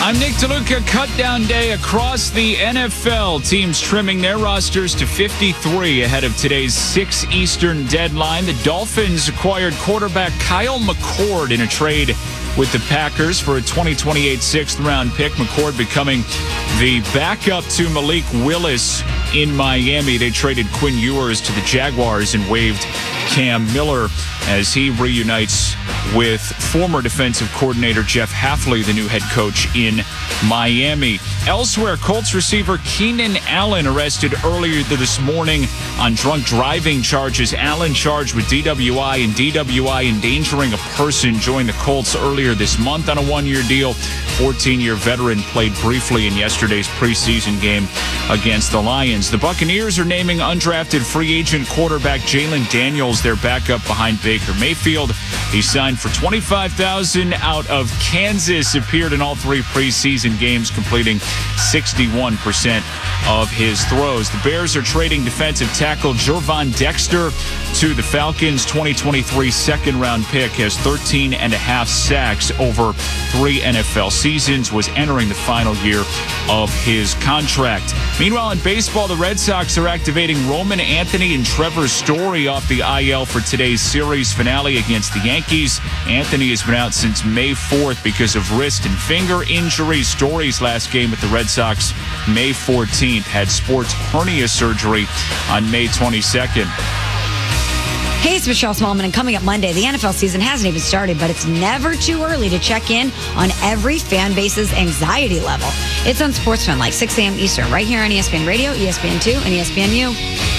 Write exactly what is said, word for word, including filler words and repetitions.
I'm Nick DeLuca. Cutdown day across the N F L. Teams trimming their rosters to fifty-three ahead of today's six Eastern deadline. The Dolphins acquired quarterback Kyle McCord in a trade with the Packers for a twenty twenty-eight sixth-round pick. McCord becoming the backup to Malik Willis in Miami. They traded Quinn Ewers to the Jaguars and waived Cam Miller as he reunites with former defensive coordinator Jeff Hafley, the new head coach in Miami. Elsewhere, Colts receiver Keenan Allen arrested earlier this morning on drunk driving charges. Allen charged with D W I and D W I endangering a person, joined the Colts earlier this month on a one-year deal. fourteen-year veteran played briefly in yesterday's preseason game against the Lions. The Buccaneers are naming undrafted free agent quarterback Jalen Daniels their backup behind Baker Mayfield. He signed for twenty-five thousand dollars out of Kansas, appeared in all three preseason games, completing sixty-one percent of his throws. The Bears are trading defensive tackle Gervon Dexter to the Falcons. twenty twenty-three second-round pick, has thirteen and a half sacks over three N F L seasons, was entering the final year of his contract. Meanwhile, in baseball, the Red Sox are activating Roman Anthony and Trevor Story off the I L for today's series finale against the Yankees. Anthony has been out since May fourth because of wrist and finger injuries. Story's last game with the Red Sox, May fourteenth, had sports hernia surgery on May twenty-second. Hey, it's Michelle Smallman, and coming up Monday, the N F L season hasn't even started, but it's never too early to check in on every fan base's anxiety level. It's on SportsFan, like six a.m. Eastern, right here on E S P N Radio, E S P N two, and E S P N U.